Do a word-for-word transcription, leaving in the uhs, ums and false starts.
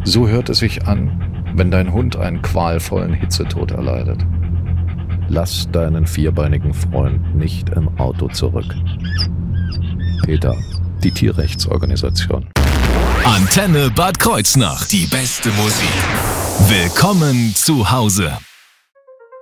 So hört es sich an, wenn dein Hund einen qualvollen Hitzetod erleidet. Lass deinen vierbeinigen Freund nicht im Auto zurück. PETA, die Tierrechtsorganisation. Antenne Bad Kreuznach, die beste Musik. Willkommen zu Hause.